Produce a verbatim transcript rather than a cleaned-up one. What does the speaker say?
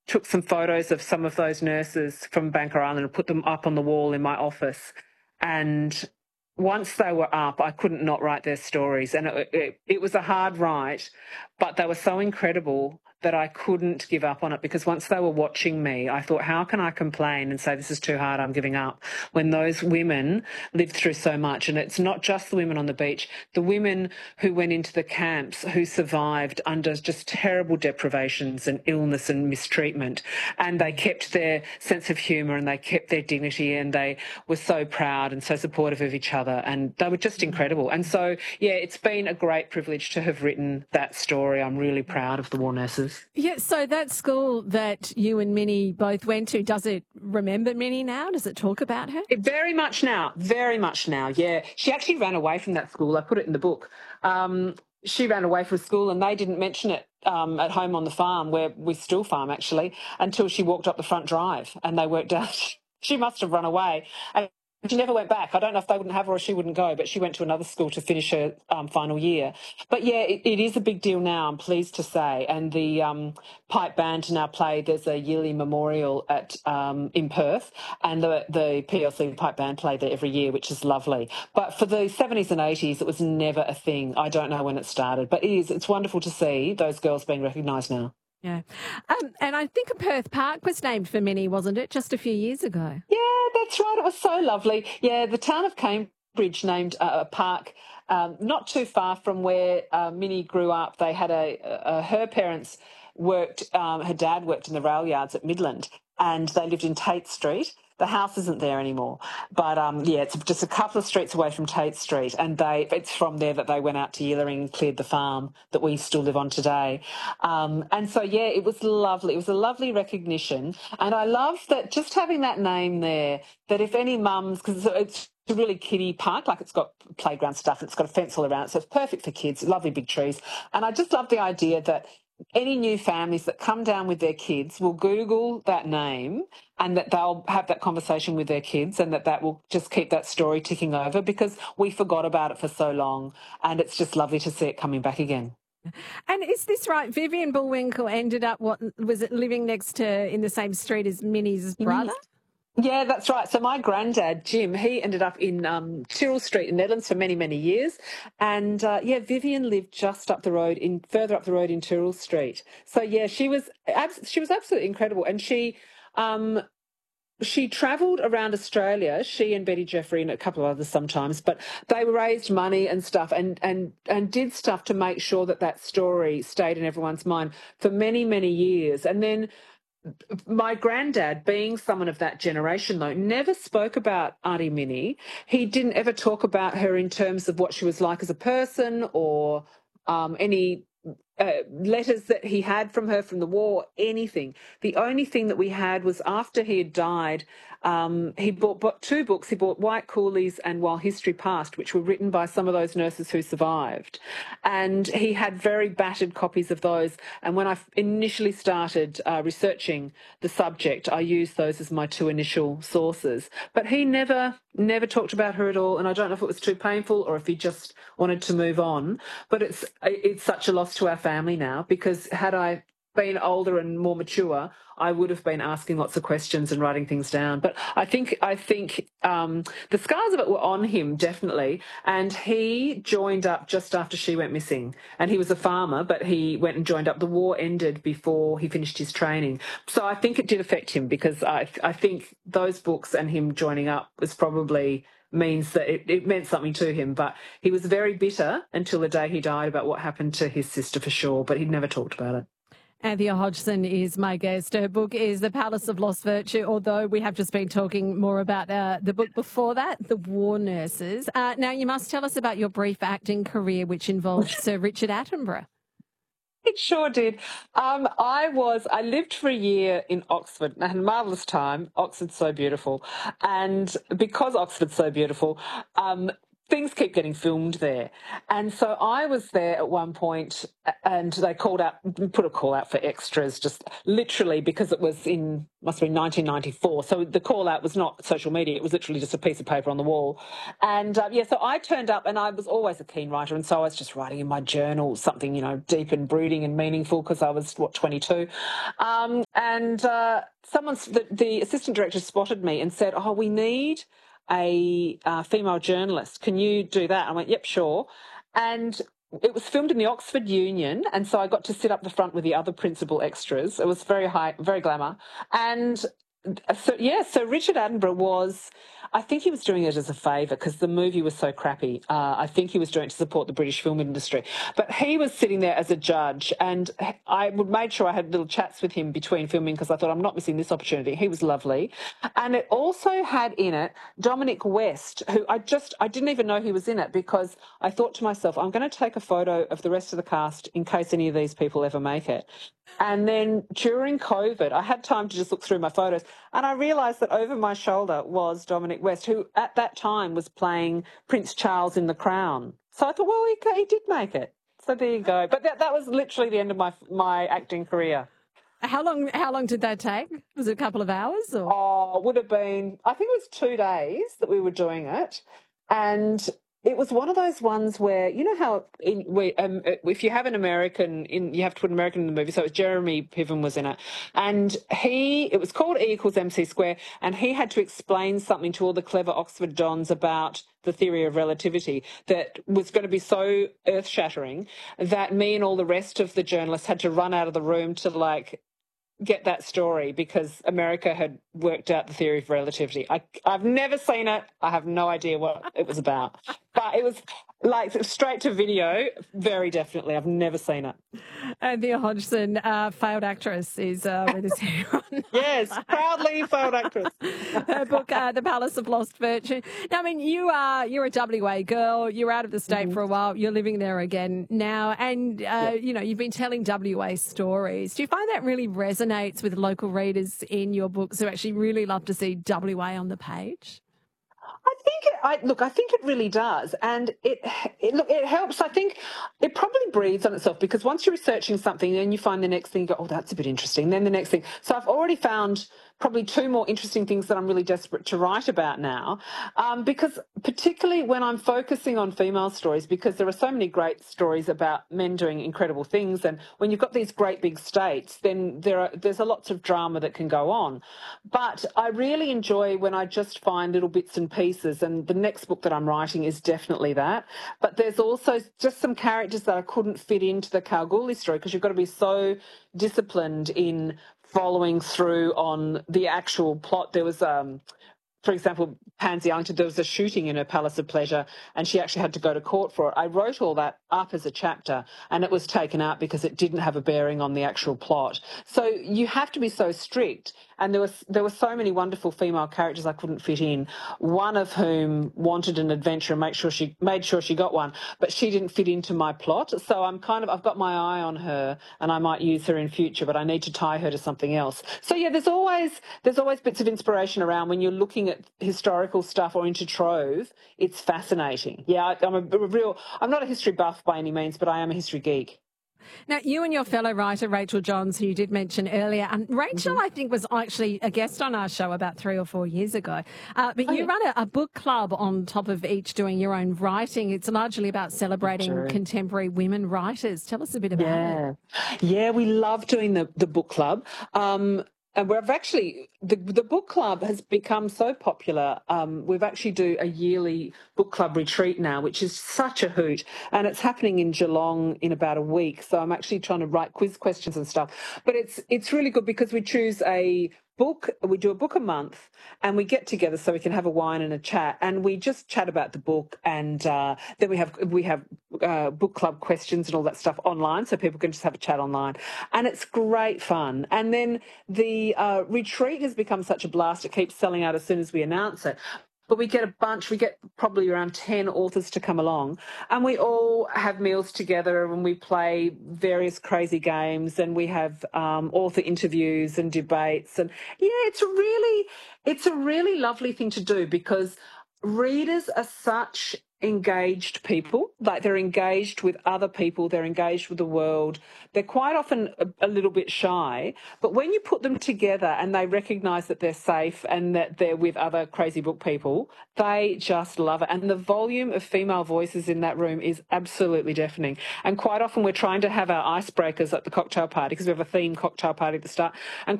took some photos of some of those nurses from Banker Island and put them up on the wall in my office. And once they were up, I couldn't not write their stories. And it, it, it was a hard write, but they were so incredible that I couldn't give up on it, because once they were watching me, I thought, how can I complain and say this is too hard, I'm giving up, when those women lived through so much? And it's not just the women on the beach, the women who went into the camps, who survived under just terrible deprivations and illness and mistreatment, and they kept their sense of humour and they kept their dignity, and they were so proud and so supportive of each other, and they were just incredible. And so, yeah, it's been a great privilege to have written that story. I'm really proud of the war nurses. Yeah, so that school that you and Minnie both went to, does it remember Minnie now? Does it talk about her? It, very much now, very much now, yeah. She actually ran away from that school. I put it in the book. Um, she ran away from school and they didn't mention it um, at home on the farm, where we still farm actually, until she walked up the front drive and they worked out she must have run away. And she never went back. I don't know if they wouldn't have her or she wouldn't go, but she went to another school to finish her um, final year. But, yeah, it, it is a big deal now, I'm pleased to say. And the um, pipe band now play, there's a yearly memorial at um, in Perth, and the, the P L C pipe band play there every year, which is lovely. But for the seventies and eighties, it was never a thing. I don't know when it started, but it is. It's wonderful to see those girls being recognised now. Yeah. Um, and I think a Perth Park was named for Minnie, wasn't it, just a few years ago? Yeah, that's right. It was so lovely. Yeah, the town of Cambridge named uh, a park um, not too far from where uh, Minnie grew up. They had a, a her parents worked, um, her dad worked in the rail yards at Midland, and they lived in Tate Street. The house isn't there anymore, but um, yeah, it's just a couple of streets away from Tate Street, and they it's from there that they went out to Yeallering and cleared the farm that we still live on today. Um, and so, yeah, it was lovely. It was a lovely recognition, and I love that just having that name there, that if any mums, because it's a really kiddie park, like it's got playground stuff, and it's got a fence all around it, so it's perfect for kids, lovely big trees. And I just love the idea that any new families that come down with their kids will Google that name, and that they'll have that conversation with their kids, and that that will just keep that story ticking over, because we forgot about it for so long, and it's just lovely to see it coming back again. And is this right? Vivian Bullwinkle ended up, what was it, living next to, in the same street as Minnie's brother? Yeah, that's right. So my granddad, Jim, he ended up in um, Tyrrell Street in Nedlands for many, many years. And, uh, yeah, Vivian lived just up the road, in further up the road in Tyrrell Street. So, yeah, she was she was absolutely incredible. And she um, she travelled around Australia, she and Betty Jeffrey and a couple of others sometimes, but they raised money and stuff, and, and, and did stuff to make sure that that story stayed in everyone's mind for many, many years. And then my granddad, being someone of that generation, though, never spoke about Auntie Minnie. He didn't ever talk about her in terms of what she was like as a person, or um, any uh, letters that he had from her from the war, anything. The only thing that we had was after he had died, um, he bought, bought two books. He bought White Coolies and While History Passed, which were written by some of those nurses who survived. And he had very battered copies of those. And when I initially started uh, researching the subject, I used those as my two initial sources. But he never, never talked about her at all. And I don't know if it was too painful or if he just wanted to move on. But it's it's such a loss to our family now, because had I been older and more mature, I would have been asking lots of questions and writing things down. But I think I think um, the scars of it were on him, definitely. And he joined up just after she went missing. And he was a farmer, but he went and joined up. The war ended before he finished his training. So I think it did affect him, because I, I think those books and him joining up was probably means that it, it meant something to him. But he was very bitter until the day he died about what happened to his sister, for sure. But he'd never talked about it. Anthea Hodgson is my guest. Her book is The Palace of Lost Virtue, although we have just been talking more about uh, the book before that, The War Nurses. Uh, now, you must tell us about your brief acting career, which involved Sir Richard Attenborough. It sure did. Um, I was, I lived for a year in Oxford. I had a marvellous time. Oxford's so beautiful. And because Oxford's so beautiful, um, things keep getting filmed there. And so I was there at one point and they called out, put a call out for extras, just literally because it was in, must have been nineteen ninety-four. So the call out was not social media. It was literally just a piece of paper on the wall. And uh, yeah, so I turned up and I was always a keen writer. And so I was just writing in my journal something, you know, deep and brooding and meaningful because I was, what, twenty-two. Um, and uh, someone, the, the assistant director spotted me and said, oh, we need a uh, female journalist. Can you do that? I went, yep, sure. And it was filmed in the Oxford Union, and so I got to sit up the front with the other principal extras. It was very high, very glamour. And so, yeah, so Richard Attenborough was, I think he was doing it as a favour because the movie was so crappy. Uh, I think he was doing it to support the British film industry. But he was sitting there as a judge, and I would made sure I had little chats with him between filming because I thought, I'm not missing this opportunity. He was lovely. And it also had in it Dominic West, who I just, I didn't even know he was in it because I thought to myself, I'm going to take a photo of the rest of the cast in case any of these people ever make it. And then during COVID, I had time to just look through my photos and I realised that over my shoulder was Dominic West, who at that time was playing Prince Charles in The Crown. So I thought, well, he, he did make it. So there you go. But that, that was literally the end of my my acting career. How long How long did that take? Was it a couple of hours? Or? Oh, would have been, I think it was two days that we were doing it. And it was one of those ones where, you know how in, we, um, if you have an American, in, you have to put an American in the movie. So it was Jeremy Piven was in it. And he, it was called E equals M C square. And he had to explain something to all the clever Oxford dons about the theory of relativity that was going to be so earth-shattering that me and all the rest of the journalists had to run out of the room to, like, get that story because America had worked out the theory of relativity. I, I've never seen it. I have no idea what it was about. But it was like straight to video, very definitely. I've never seen it. Anthea Hodgson, uh, failed actress, is uh, with us here on. Yes, proudly failed actress. Her book, uh, The Palace of Lost Virtue. Now, I mean, you are you're a W A girl. You're out of the state mm-hmm. for a while. You're living there again now, and uh, yeah. you know you've been telling W A stories. Do you find that really resonates with local readers in your books who actually really love to see W A on the page? I think it, I look. I think it really does, and it, it look. It helps. I think it probably breathes on itself because once you're researching something, then you find the next thing. You go, oh, that's a bit interesting. Then the next thing. So I've already found probably two more interesting things that I'm really desperate to write about now, um, because particularly when I'm focusing on female stories, because there are so many great stories about men doing incredible things, and when you've got these great big states, then there are there's a lots of drama that can go on. But I really enjoy when I just find little bits and pieces, and the next book that I'm writing is definitely that. But there's also just some characters that I couldn't fit into the Kalgoorlie story because you've got to be so disciplined in following through on the actual plot. There was, um, for example, Pansy Arlington, there was a shooting in her Palace of Pleasure and she actually had to go to court for it. I wrote all that up as a chapter and it was taken out because it didn't have a bearing on the actual plot. So you have to be so strict. And there was there were so many wonderful female characters I couldn't fit in, one of whom wanted an adventure and make sure she made sure she got one, but she didn't fit into my plot. So I'm kind of I've got my eye on her and I might use her in future, but I need to tie her to something else. So yeah, there's always there's always bits of inspiration around when you're looking at historical stuff or into trove. It's fascinating. Yeah, I, I'm a, a real I'm not a history buff by any means, but I am a history geek. Now, you and your fellow writer, Rachel Johns, who you did mention earlier, and Rachel, mm-hmm. I think, was actually a guest on our show about three or four years ago. Uh, but oh, you yeah. run a, a book club on top of each doing your own writing. It's largely about celebrating True. contemporary women writers. Tell us a bit about yeah. it. Yeah, we love doing the, the book club. Um, And we've actually, the, the book club has become so popular. Um, we've actually do a yearly book club retreat now, which is such a hoot. And it's happening in Geelong in about a week. So I'm actually trying to write quiz questions and stuff. But it's it's really good because we choose a book, we do a book a month and we get together so we can have a wine and a chat and we just chat about the book and uh, then we have we have uh, book club questions and all that stuff online so people can just have a chat online and it's great fun. And then the uh, retreat has become such a blast, it keeps selling out as soon as we announce it. But we get a bunch, we get probably around ten authors to come along and we all have meals together and we play various crazy games and we have um, author interviews and debates. And yeah, it's really, it's a really lovely thing to do because readers are such engaged people. Like, they're engaged with other people, they're engaged with the world. They're quite often a, a little bit shy, but when you put them together and they recognise that they're safe and that they're with other crazy book people, they just love it. And the volume of female voices in that room is absolutely deafening. And quite often we're trying to have our icebreakers at the cocktail party, because we have a theme cocktail party at the start. And